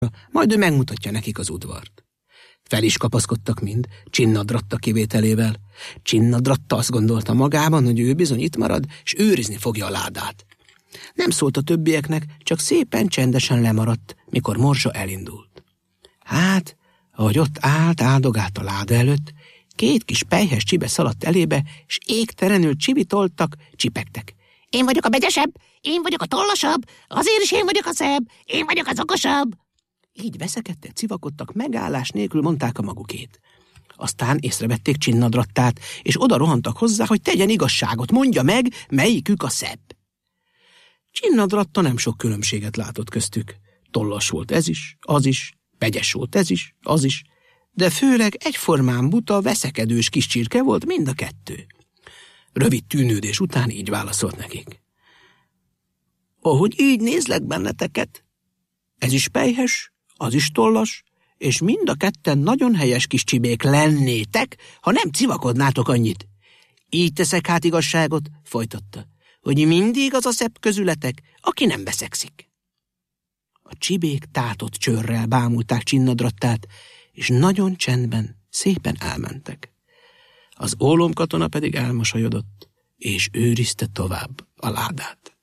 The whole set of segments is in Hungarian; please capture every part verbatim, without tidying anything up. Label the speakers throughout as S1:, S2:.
S1: majd ő megmutatja nekik az udvart. Fel is kapaszkodtak mind, Csinnadratta kivételével. Csinnadratta azt gondolta magában, hogy ő bizony itt marad, és őrizni fogja a ládát. Nem szólt a többieknek, csak szépen csendesen lemaradt, mikor Morzsa elindult. Hát, ahogy ott állt, áldogált a láda előtt, két kis pelyhes csibe szaladt elébe, és égtelenül csivitoltak, csipegtek.
S2: Én vagyok a begyesebb, én vagyok a tollasabb, azért is én vagyok a szebb, én vagyok az okosabb.
S1: Így veszekedtek, civakodtak, megállás nélkül mondták a magukét. Aztán észrevették Csinnadrattát, és oda rohantak hozzá, hogy tegyen igazságot, mondja meg, melyikük a szebb. Csinnadratta nem sok különbséget látott köztük. Tollas volt ez is, az is, begyes volt ez is, az is, de főleg egyformán buta, veszekedős kis csirke volt mind a kettő. Rövid tűnődés után így válaszolt nekik. Ahogy így nézlek benneteket, ez is pelyhes, az is tollas, és mind a ketten nagyon helyes kis csibék lennétek, ha nem civakodnátok annyit. Így teszek hát igazságot, folytatta, hogy mindig az a szebb közületek, aki nem veszekszik. A csibék tátott csőrrel bámulták Csinnadrattát, és nagyon csendben, szépen elmentek. Az ólomkatona pedig elmosolyodott, és őrizte tovább a ládát.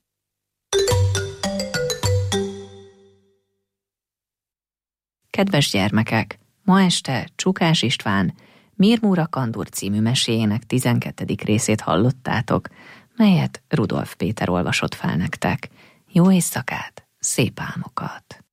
S3: Kedves gyermekek! Ma este Csukás István Mirmúra Kandur című meséjének tizenkettedik részét hallottátok, melyet Rudolf Péter olvasott fel nektek. Jó éjszakát, szép álmokat!